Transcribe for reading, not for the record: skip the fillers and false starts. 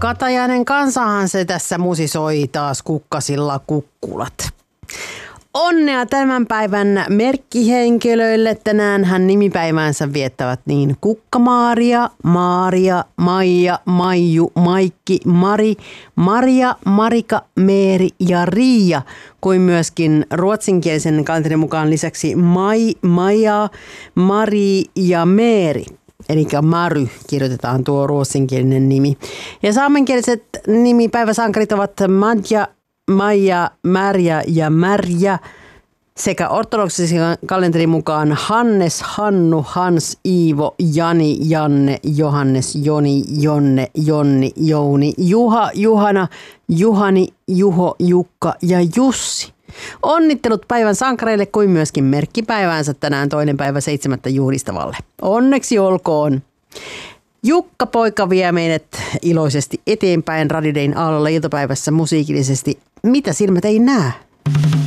Katajainen kansahan se tässä musisoi taas kukkasilla kukkulat. Onnea tämän päivän merkkihenkilöille. Tänäänhän nimipäiväänsä viettävät niin Kukka-Maaria, Maaria, Maija, Maiju, Maikki, Mari, Maria, Marika, Meeri ja Riia, kuin myöskin ruotsinkielisen kalenterin mukaan lisäksi Maja, Mari ja Meeri. Eli Mary kirjoitetaan tuo ruotsinkielinen nimi. Ja saamenkieliset nimipäiväsankarit ovat Madja, Maija, Märjä ja Märjä sekä ortodoksisen kalenterin mukaan Hannes, Hannu, Hans, Iivo, Jani, Janne, Johannes, Joni, Jonne, Jonni, Jouni, Juha, Juhana, Juhani, Juho, Jukka ja Jussi. Onnittelut päivän sankareille kuin myöskin merkkipäiväänsä tänään 2.7. juhlistavalle. Onneksi olkoon! Jukka poika vie meidät iloisesti eteenpäin Radio Dayn aallolla iltapäivässä musiikillisesti. Mitä silmät ei näe?